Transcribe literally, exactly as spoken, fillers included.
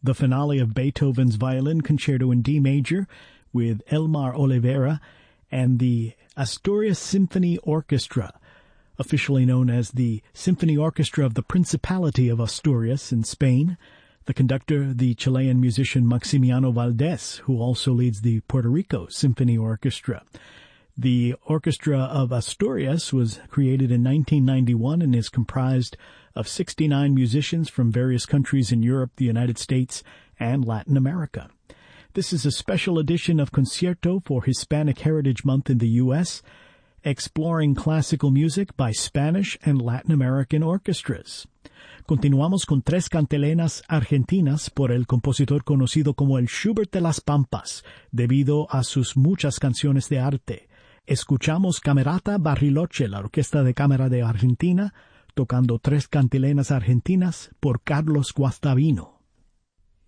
the finale of Beethoven's Violin Concerto in D major with Elmar Oliveira, and the Asturias Symphony Orchestra, officially known as the Symphony Orchestra of the Principality of Asturias in Spain. The conductor, the Chilean musician Maximiano Valdés, who also leads the Puerto Rico Symphony Orchestra. The Orchestra of Asturias was created in nineteen ninety-one and is comprised of sixty-nine musicians from various countries in Europe, the United States, and Latin America. This is a special edition of Concierto for Hispanic Heritage Month in the U S, exploring classical music by Spanish and Latin American orchestras. Continuamos con tres cantelenas argentinas por el compositor conocido como el Schubert de las Pampas, debido a sus muchas canciones de arte. Escuchamos Camerata Bariloche, la Orquesta de Cámara de Argentina, tocando tres cantilenas argentinas por Carlos Guastavino.